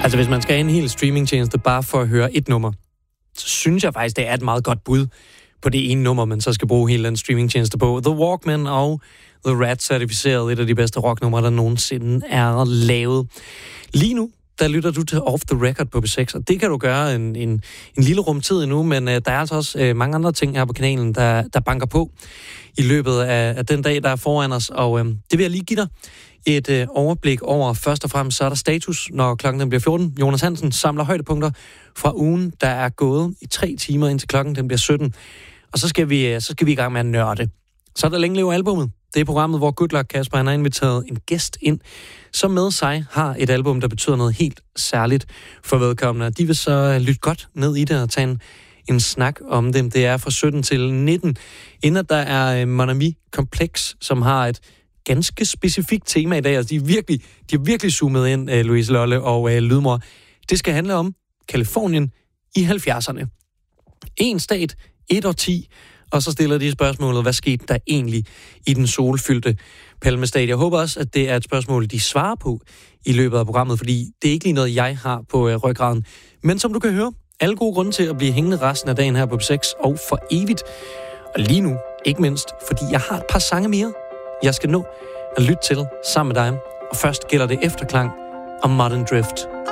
Altså, hvis man skal have en hel streamingtjeneste bare for at høre et nummer, så synes jeg faktisk, det er et meget godt bud på det ene nummer, man så skal bruge hele den streamingtjeneste på. The Walkmen og The Rat certificeret, et af de bedste rocknumre, der nogensinde er lavet. Lige nu, der lytter du til Off the Record på B6, og det kan du gøre en lille rumtid endnu, men der er altså også mange andre ting her på kanalen, der banker på i løbet af den dag, der er foran os, og det vil jeg lige give dig et overblik over. Først og fremmest så er der status, når klokken den bliver 14. Jonas Hansen samler højdepunkter fra ugen, der er gået i 3 timer, indtil klokken den bliver 17. Og så skal vi i gang med at nørde. Så er der Længe Leve Albummet. Det er programmet, hvor Good Luck Kasper han har inviteret en gæst ind, som med sig har et album, der betyder noget helt særligt for vedkommende. De vil så lytte godt ned i det og tage en snak om dem. Det er fra 17 til 19. Inden der er Mon Ami Kompleks, som har et ganske specifikt tema i dag. Altså, de har virkelig zoomet ind, Louise Lolle og Lydmor. Det skal handle om Californien i 70'erne. En stat, et årti, og så stiller de spørgsmålet, hvad skete der egentlig i den solfyldte Palmestat? Jeg håber også, at det er et spørgsmål, de svarer på i løbet af programmet, fordi det er ikke lige noget, jeg har på ryggraden. Men som du kan høre, alle gode grunde til at blive hængende resten af dagen her på B6 og for evigt. Og lige nu, ikke mindst, fordi jeg har et par sange mere, jeg skal nå at lytte til sammen med dig. Og først gælder det Efterklang og Modern Drift.